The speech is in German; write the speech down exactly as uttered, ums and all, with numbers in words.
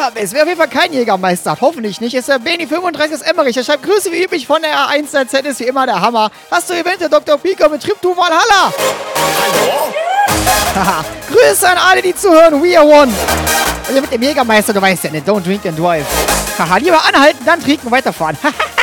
Backup ist. Wer auf jeden Fall kein Jägermeister hat, hoffentlich nicht, ist der Beni fünfunddreißig aus Emmerich. Er schreibt Grüße wie üblich von der R eins. Der Z ist wie immer der Hammer. Hast du Evente, Doktor Pika, Betrieb, du Valhalla? Hallo? Haha. Grüße an alle, die zuhören. We are one. Also mit dem Jägermeister, du weißt ja nicht. Don't drink and drive. Haha, lieber anhalten, dann trinken, weiterfahren. Haha.